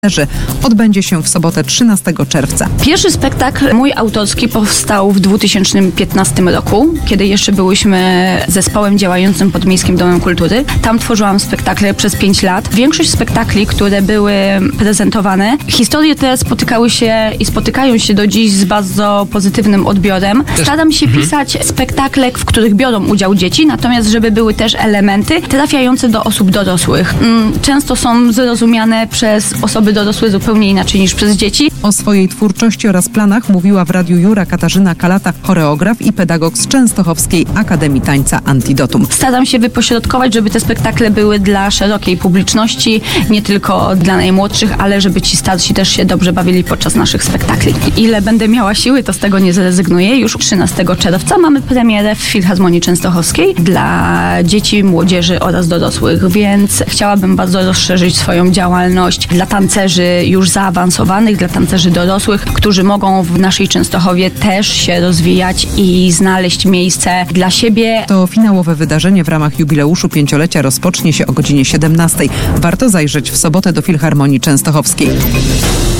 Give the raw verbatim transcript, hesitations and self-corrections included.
odbędzie się w sobotę trzynastego czerwca. Pierwszy spektakl mój autorski powstał w dwa tysiące piętnastym roku, kiedy jeszcze byłyśmy zespołem działającym pod Miejskim Domem Kultury. Tam tworzyłam spektakle przez pięć lat. Większość spektakli, które były prezentowane, historie te spotykały się i spotykają się do dziś z bardzo pozytywnym odbiorem. Staram się mhm. pisać spektakle, w których biorą udział dzieci, natomiast żeby były też elementy trafiające do osób dorosłych. Często są zrozumiane przez osoby dorosłe zupełnie inaczej niż przez dzieci. O swojej twórczości oraz planach mówiła w Radiu Jura Katarzyna Kalata, choreograf i pedagog z Częstochowskiej Akademii Tańca Antidotum. Staram się wypośrodkować, żeby te spektakle były dla szerokiej publiczności, nie tylko dla najmłodszych, ale żeby ci starsi też się dobrze bawili podczas naszych spektakli. Ile będę miała siły, to z tego nie zrezygnuję. Już trzynastego czerwca mamy premierę w Filharmonii Częstochowskiej dla dzieci, młodzieży oraz dorosłych, więc chciałabym bardzo rozszerzyć swoją działalność dla tancerzy już zaawansowanych, dla tancerzy dorosłych, którzy mogą w naszej Częstochowie też się rozwijać i znaleźć miejsce dla siebie. To finałowe wydarzenie w ramach jubileuszu pięciolecia rozpocznie się o godzinie siedemnastej. Warto zajrzeć w sobotę do Filharmonii Częstochowskiej.